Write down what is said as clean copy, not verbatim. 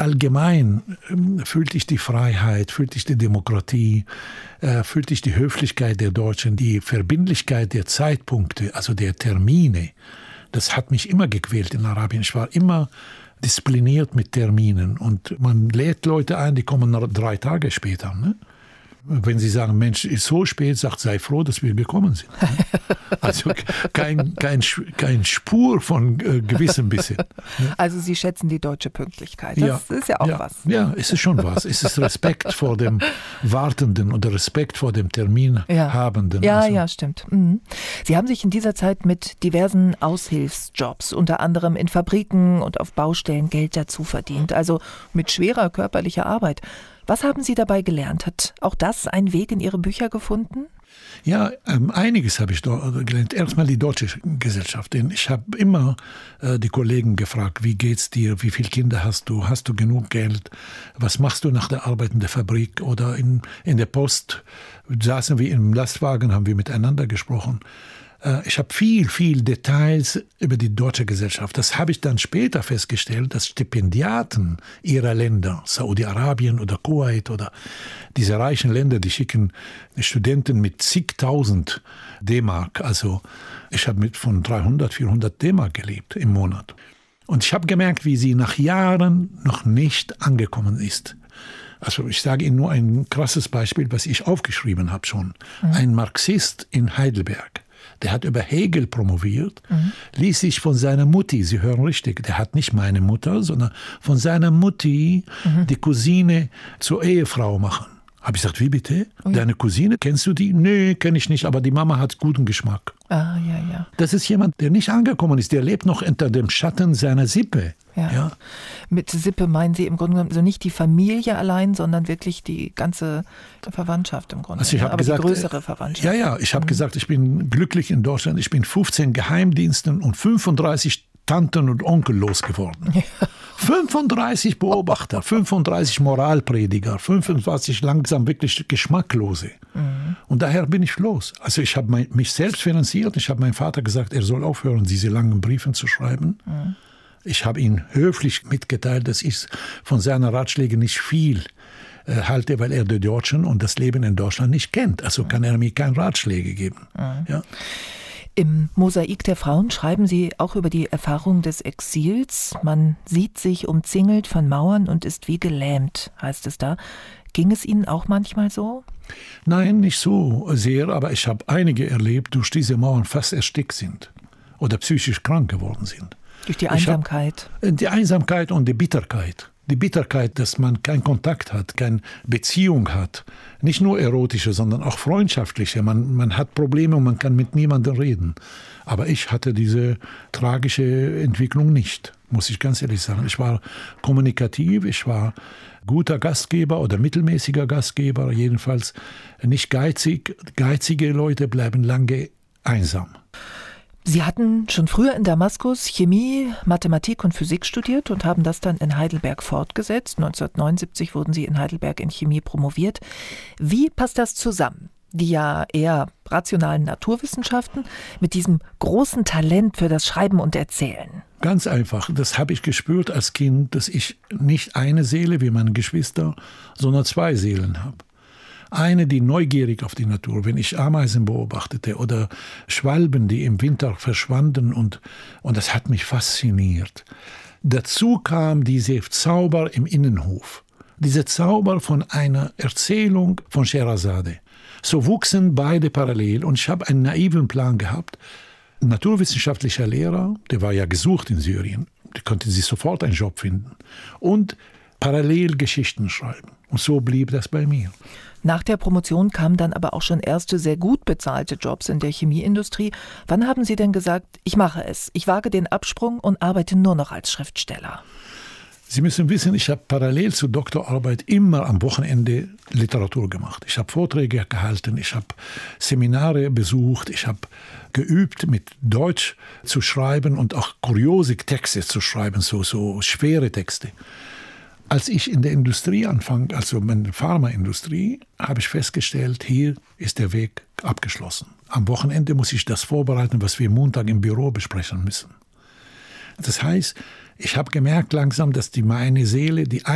allgemein fühlte ich die Freiheit, fühlte ich die Demokratie, fühlte ich die Höflichkeit der Deutschen, die Verbindlichkeit der Zeitpunkte, also der Termine. Das hat mich immer gequält in Arabien. Ich war immer diszipliniert mit Terminen. Und man lädt Leute ein, die kommen 3 Tage später. Ne? Wenn sie sagen, Mensch, ist so spät, sagt, sei froh, dass wir gekommen sind. Also kein Spur von gewissem bisschen. Ne? Also Sie schätzen die deutsche Pünktlichkeit. Das ist ja auch was. Ja, es ist schon was. Es ist Respekt vor dem Wartenden oder Respekt vor dem Terminhabenden. Ja, ja, stimmt. Mhm. Sie haben sich in dieser Zeit mit diversen Aushilfsjobs, unter anderem in Fabriken und auf Baustellen, Geld dazu verdient. Also mit schwerer körperlicher Arbeit. Was haben Sie dabei gelernt? Hat auch das einen Weg in Ihre Bücher gefunden? Ja, einiges habe ich gelernt. Erstmal die deutsche Gesellschaft. Denn ich habe immer die Kollegen gefragt, wie geht's dir, wie viele Kinder hast du genug Geld, was machst du nach der Arbeit in der Fabrik oder in der Post. Saßen wir im Lastwagen, haben wir miteinander gesprochen. Ich habe viel Details über die deutsche Gesellschaft. Das habe ich dann später festgestellt, dass Stipendiaten ihrer Länder, Saudi-Arabien oder Kuwait oder diese reichen Länder, die schicken Studenten mit zigtausend D-Mark. Also ich habe von 300, 400 D-Mark gelebt im Monat. Und ich habe gemerkt, wie sie nach Jahren noch nicht angekommen ist. Also ich sage Ihnen nur ein krasses Beispiel, was ich aufgeschrieben habe schon. Ein Marxist in Heidelberg. Der hat über Hegel promoviert, ließ sich von seiner Mutti, Sie hören richtig, der hat nicht meine Mutter, sondern von seiner Mutti die Cousine zur Ehefrau machen. Habe ich gesagt, wie bitte? Deine Cousine, kennst du die? Nee, kenne ich nicht, aber die Mama hat guten Geschmack. Ah, ja. Das ist jemand, der nicht angekommen ist, der lebt noch unter dem Schatten seiner Sippe. Ja. Mit Sippe meinen Sie im Grunde genommen also nicht die Familie allein, sondern wirklich die ganze Verwandtschaft im Grunde. Also ich habe gesagt, die größere Verwandtschaft. Ja, ich habe gesagt, ich bin glücklich in Deutschland. Ich bin 15 Geheimdiensten und 35 Tanten und Onkel losgeworden. Ja. 35 Beobachter, 35 Moralprediger, 25 langsam wirklich Geschmacklose. Und daher bin ich los. Also ich habe mich selbst finanziert. Ich habe meinem Vater gesagt, er soll aufhören, diese langen Briefe zu schreiben. Ich habe ihm höflich mitgeteilt, dass ich von seinen Ratschlägen nicht viel halte, weil er die Deutschen und das Leben in Deutschland nicht kennt. Also kann er mir keine Ratschläge geben. Ja. Im Mosaik der Frauen schreiben Sie auch über die Erfahrung des Exils. Man sieht sich umzingelt von Mauern und ist wie gelähmt, heißt es da. Ging es Ihnen auch manchmal so? Nein, nicht so sehr, aber ich habe einige erlebt, durch diese Mauern fast erstickt sind oder psychisch krank geworden sind. Durch die Einsamkeit? Die Einsamkeit und die Bitterkeit. Die Bitterkeit, dass man keinen Kontakt hat, keine Beziehung hat. Nicht nur erotische, sondern auch freundschaftliche. Man hat Probleme und man kann mit niemandem reden. Aber ich hatte diese tragische Entwicklung nicht, muss ich ganz ehrlich sagen. Ich war kommunikativ, ich war guter Gastgeber oder mittelmäßiger Gastgeber, jedenfalls nicht geizig. Geizige Leute bleiben lange einsam. Sie hatten schon früher in Damaskus Chemie, Mathematik und Physik studiert und haben das dann in Heidelberg fortgesetzt. 1979 wurden Sie in Heidelberg in Chemie promoviert. Wie passt das zusammen? Die ja eher rationalen Naturwissenschaften mit diesem großen Talent für das Schreiben und Erzählen. Ganz einfach. Das habe ich gespürt als Kind, dass ich nicht eine Seele wie meine Geschwister, sondern 2 Seelen habe. Eine, die neugierig auf die Natur, wenn ich Ameisen beobachtete oder Schwalben, die im Winter verschwanden und das hat mich fasziniert. Dazu kam dieser Zauber im Innenhof, dieser Zauber von einer Erzählung von Scheherazade. So wuchsen beide parallel und ich habe einen naiven Plan gehabt. Ein naturwissenschaftlicher Lehrer, der war ja gesucht in Syrien, der konnte sich sofort einen Job finden und parallel Geschichten schreiben. Und so blieb das bei mir. Nach der Promotion kamen dann aber auch schon erste sehr gut bezahlte Jobs in der Chemieindustrie. Wann haben Sie denn gesagt, ich mache es, ich wage den Absprung und arbeite nur noch als Schriftsteller? Sie müssen wissen, ich habe parallel zur Doktorarbeit immer am Wochenende Literatur gemacht. Ich habe Vorträge gehalten, ich habe Seminare besucht, ich habe geübt, mit Deutsch zu schreiben und auch kuriose Texte zu schreiben, so schwere Texte. Als ich in der Industrie anfang, also in der Pharmaindustrie, habe ich festgestellt, hier ist der Weg abgeschlossen. Am Wochenende muss ich das vorbereiten, was wir Montag im Büro besprechen müssen. Das heißt, ich habe gemerkt langsam, dass meine Seele, die